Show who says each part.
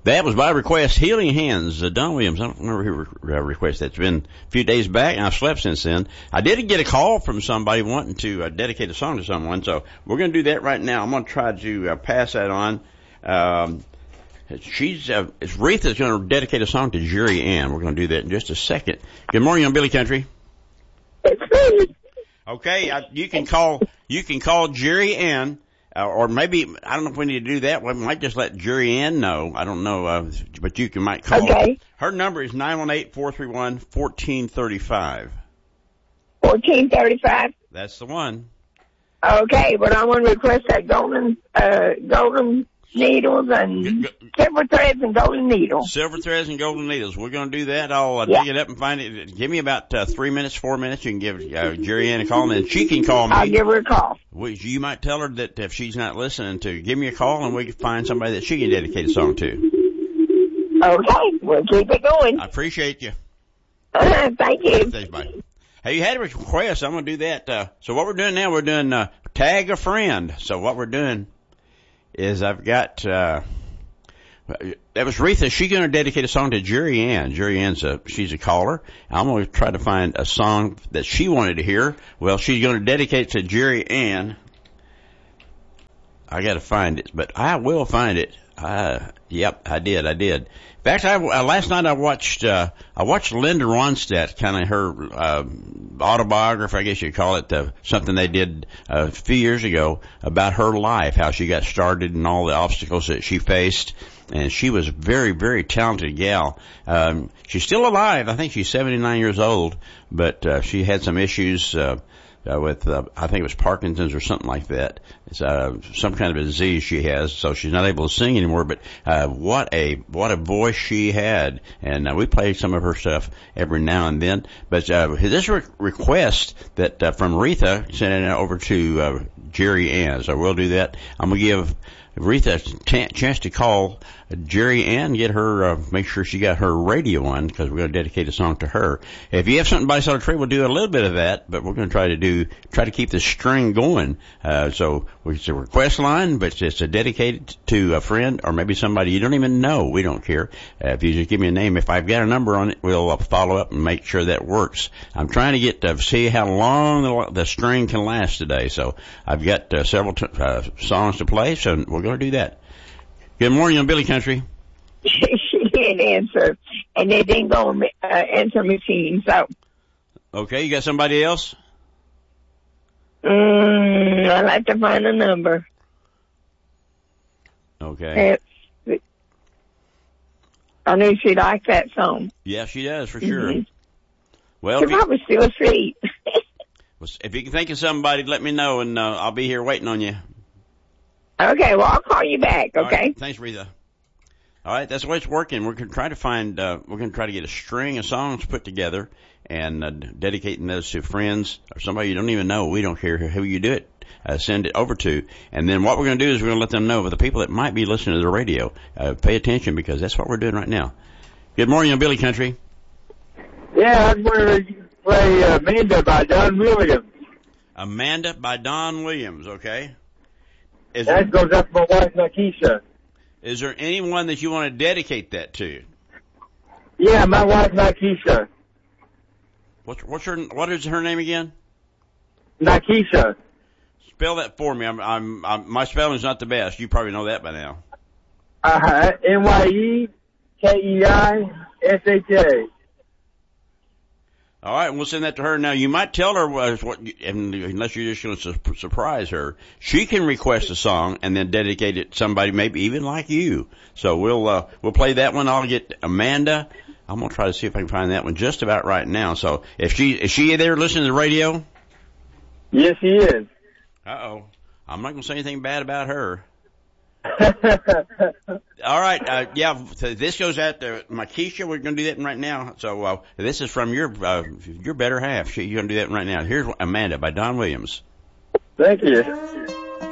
Speaker 1: That was by request, Healing Hands, Don Williams. I don't remember who requested that. It's been a few days back, and I've slept since then. I did get a call from somebody wanting to dedicate a song to someone, so we're going to do that right now. I'm going to try to pass that on. Retha's going to dedicate a song to Jerry Ann. We're going to do that in just a second. Good morning on Billy Country. Okay, you can call Jerry Ann. Or maybe, I don't know if we need to do that. We might just let Jerry Ann know. I don't know, but might call her.
Speaker 2: Okay.
Speaker 1: Her number is 918-431-1435.
Speaker 2: 1435?
Speaker 1: That's the one.
Speaker 2: Okay, but I want to request that golden needles and silver threads and golden needles.
Speaker 1: Silver threads and golden needles. We're going to do that. I'll dig it up and find it. Give me about 3 minutes, 4 minutes. You can give Jerry Ann a call, and then she can call me.
Speaker 2: I'll give her a call.
Speaker 1: You might tell her that if she's not listening, to give me a call, and we can find somebody that she can dedicate a song to.
Speaker 2: Okay, we'll keep it going.
Speaker 1: I appreciate you.
Speaker 2: Thank you.
Speaker 1: Thanks, bye. Hey, you had a request. I'm going to do that. So what we're doing now, we're doing Tag a Friend. So what we're doing is I've got, that was Retha. She's going to dedicate a song to Jerry Ann. Jerry Ann's she's a caller. I'm going to try to find a song that she wanted to hear. Well, she's going to dedicate it to Jerry Ann. I got to find it, but I will find it. Yep, I did. In fact, last night I watched Linda Ronstadt, kind of her, autobiography, I guess you'd call it, something they did a few years ago about her life, how she got started and all the obstacles that she faced. And she was a very, very talented gal. She's still alive. I think she's 79 years old, but, she had some issues, with, I think it was Parkinson's or something like that. It's, some kind of a disease she has, so she's not able to sing anymore, but, what a voice she had. And, we play some of her stuff every now and then. But, this request that, from Retha sent it over to, Jerry Ann. So we'll do that. I'm gonna give Retha a chance to call Jerry Ann, get her, make sure she got her radio on, because we're going to dedicate a song to her. If you have something by Solid Tree, we'll do a little bit of that, but we're going to try to keep the string going. So it's a request line, but it's dedicated to a friend or maybe somebody you don't even know. We don't care. If you just give me a name, if I've got a number on it, we'll follow up and make sure that works. I'm trying to get to see how long the string can last today. So I've got several songs to play, so we're going to do that. Good morning on Billy Country.
Speaker 2: She didn't answer, and they didn't go on answer machine, so.
Speaker 1: Okay, you got somebody else?
Speaker 2: I'd like to find a number.
Speaker 1: Okay.
Speaker 2: I knew she liked that song.
Speaker 1: Yeah, she does, for sure.
Speaker 2: Mm-hmm.
Speaker 1: Well,
Speaker 2: she's probably still asleep.
Speaker 1: If you can think of somebody, let me know, and I'll be here waiting on you.
Speaker 2: Okay, well, I'll call you back, okay?
Speaker 1: Right. Thanks, Retha. All right, that's the way it's working. We're going to try to find, we're going to try to get a string of songs put together and dedicating those to friends or somebody you don't even know. We don't care who you do it. Send it over to. And then what we're going to do is we're going to let them know, but the people that might be listening to the radio, pay attention, because that's what we're doing right now. Good morning on Billy Country.
Speaker 3: Yeah, I'm going to play Amanda by Don Williams.
Speaker 1: Amanda by Don Williams, okay.
Speaker 3: That goes up to my wife, Nakisha.
Speaker 1: Is there anyone that you want to dedicate that to?
Speaker 3: Yeah, my wife, Nakisha.
Speaker 1: What is her name again?
Speaker 3: Nakisha.
Speaker 1: Spell that for me. My spelling's not the best. You probably know that by now.
Speaker 3: Nyekeisha.
Speaker 1: All right, we'll send that to her. Now, you might tell her unless you're just going to surprise her, she can request a song and then dedicate it to somebody, maybe even like you. So we'll play that one. I'll get Amanda. I'm going to try to see if I can find that one just about right now. So is she there listening to the radio?
Speaker 3: Yes, she is.
Speaker 1: Uh-oh. I'm not going to say anything bad about her. All right, yeah, this goes out to Makisha. We're going to do that right now. So this is from your better half. You're going to do that right now. Here's Amanda by Don Williams.
Speaker 3: Thank you.